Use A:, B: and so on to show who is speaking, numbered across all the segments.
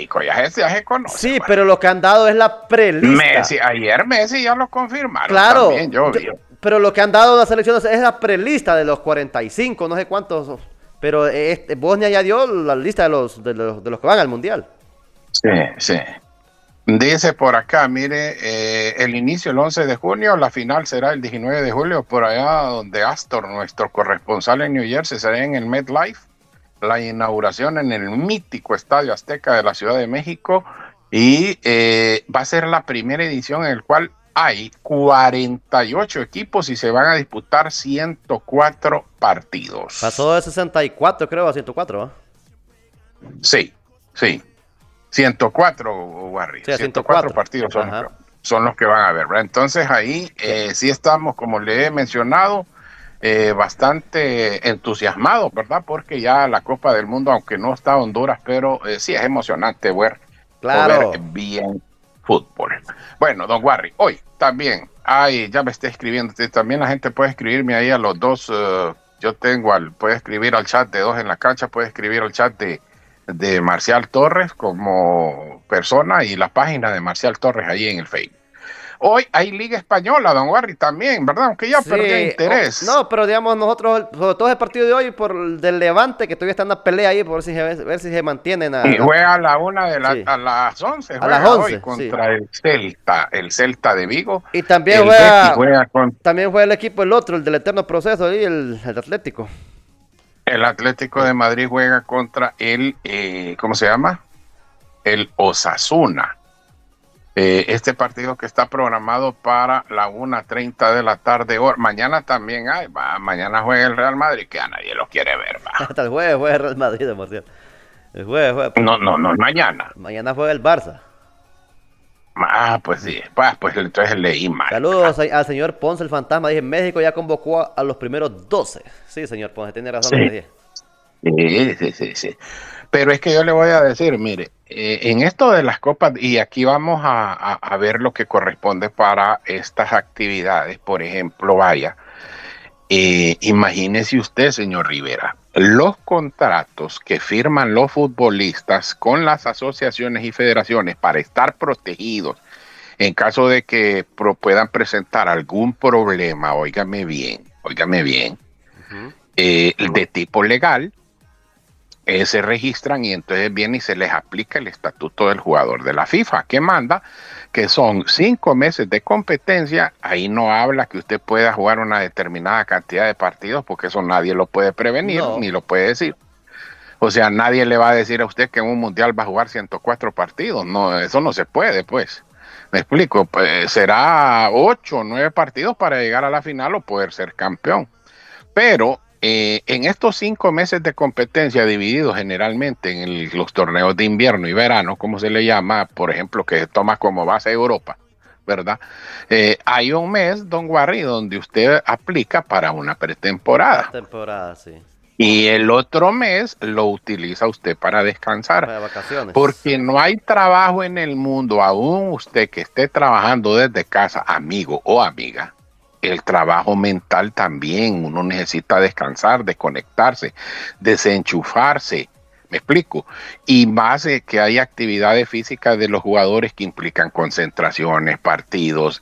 A: México ya se conoce.
B: Sí,
A: Bueno.
B: pero lo que han dado es la prelista.
A: Ayer Messi ya lo confirmaron
B: Claro,
A: también, yo vi.
B: pero lo que han dado las selecciones es la prelista de los 45, no sé cuántos. Pero Bosnia ya dio la lista de los que van al Mundial.
A: Sí, sí. Dice por acá, mire, el inicio el 11 de junio, la final será el 19 de julio, por allá donde Astor, nuestro corresponsal en New Jersey, será en el MetLife, la inauguración en el mítico Estadio Azteca de la Ciudad de México, y va a ser la primera edición en el cual hay 48 equipos y se van a disputar 104 partidos.
B: Pasó de 64, creo, a 104, ¿va?
A: Sí, sí. 104, Warry.
B: Sí, a
A: 104
B: 104.
A: partidos
B: Ajá.
A: son los que van a ver, ¿verdad? Entonces ahí sí estamos, como le he mencionado, bastante entusiasmados, ¿verdad? Porque ya la Copa del Mundo, aunque no está Honduras, pero sí es emocionante ver
B: Claro.
A: bien fútbol. Bueno, don Warry, hoy también, ya me está escribiendo, también la gente puede escribirme ahí a los dos, yo puede escribir al chat de Dos en la Cancha, puede escribir al chat de Marcial Torres como persona y la página de Marcial Torres ahí en el Facebook. Hoy hay Liga Española, don Warry, también, ¿verdad? Aunque ya perdió
B: Sí,
A: interés.
B: no, pero digamos nosotros, sobre todo el partido de hoy, por el del Levante, que todavía está en una pelea ahí, por ver si se mantienen
A: Y juega a la
B: sí,
A: a las 11
B: a las
A: juega hoy
B: 11, sí.
A: contra el Celta de Vigo.
B: Y también
A: El Betis juega con
B: también juega el equipo, el otro, el del eterno proceso ahí, el Atlético.
A: el Atlético
B: Sí.
A: de Madrid juega contra ¿cómo se llama? El Osasuna. Este partido que está programado para la 1:30 de la tarde. Mañana también mañana juega el Real Madrid, que a nadie lo quiere ver, va.
B: Hasta el jueves juega el Real Madrid, por cierto. El jueves.
A: No, mañana.
B: Mañana juega el Barça.
A: Pues sí, pues entonces leí mal.
B: Saludos al señor Ponce, el fantasma. Dije, México ya convocó a los primeros 12. Sí, señor Ponce, tiene razón lo que dije.
A: Sí. Pero es que yo le voy a decir, mire, en esto de las copas, y aquí vamos a ver lo que corresponde para estas actividades, por ejemplo, imagínese usted, señor Rivera, los contratos que firman los futbolistas con las asociaciones y federaciones para estar protegidos en caso de que puedan presentar algún problema, óigame bien,
B: Ujú.
A: de tipo legal, se registran y entonces viene y se les aplica el estatuto del jugador de la FIFA, que manda que son 5 meses de competencia. Ahí no habla que usted pueda jugar una determinada cantidad de partidos, porque eso nadie lo puede prevenir
B: No.
A: ni lo puede decir. O sea, nadie le va a decir a usted que en un mundial va a jugar 104 partidos. No, eso no se puede, pues. Me explico, pues, será 8 o 9 partidos para llegar a la final o poder ser campeón. Pero en estos 5 meses de competencia divididos generalmente en los torneos de invierno y verano, como se le llama, por ejemplo, que toma como base Europa, ¿verdad? Hay un mes, don Warry, donde usted aplica para una pretemporada.
B: Temporada, sí.
A: Y el otro mes lo utiliza usted para descansar.
B: Para vacaciones.
A: Porque no hay trabajo en el mundo, aún usted que esté trabajando desde casa, amigo o amiga. El trabajo mental también, uno necesita descansar, desconectarse, desenchufarse, me explico, y más que hay actividades físicas de los jugadores que implican concentraciones, partidos,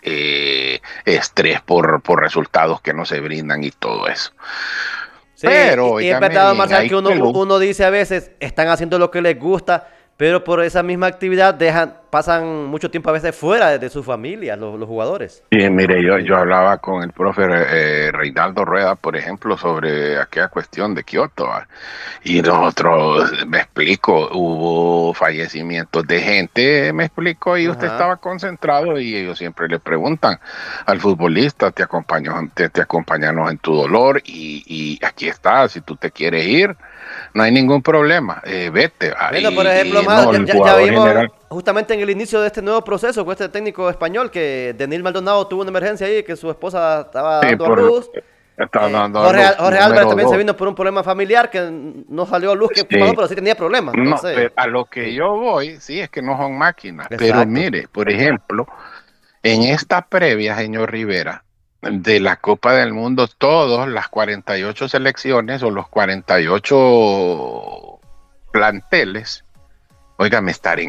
A: estrés por resultados que no se brindan y todo eso.
B: Sí,
A: Pero,
B: y es
A: óigame
B: verdad,
A: bien,
B: Marcial, que uno dice a veces, están haciendo lo que les gusta, pero por esa misma actividad pasan mucho tiempo a veces fuera de su familia, los jugadores.
A: Sí, mire,
B: Sí.
A: yo hablaba con el profe Reinaldo Rueda, por ejemplo, sobre aquella cuestión de Kioto, ¿va? Y nosotros, me explico, hubo fallecimientos de gente, me explico, y usted
B: Ajá.
A: estaba concentrado y ellos siempre le preguntan al futbolista, te acompañamos en tu dolor y aquí está, si tú te quieres ir, no hay ningún problema, vete.
B: Bueno, por ejemplo,
A: No, el
B: ya
A: jugador
B: vimos
A: general.
B: justamente en el inicio de este nuevo proceso con este técnico español que Denis Maldonado tuvo una emergencia ahí, que su esposa estaba dando a luz.
A: Está dando a
B: Jorge,
A: luz,
B: Jorge Álvarez
A: número
B: también se
A: 2.
B: vino por un problema familiar que no salió a luz qué pasó,
A: Sí.
B: pero sí tenía problemas,
A: No,
B: entonces.
A: pero a lo que
B: Sí,
A: yo voy, sí, es que no son máquinas. Pero
B: exacto.
A: mire, por ejemplo, en esta previa, señor Rivera, de la Copa del Mundo, todas las 48 selecciones o los 48 planteles, óigame, estar en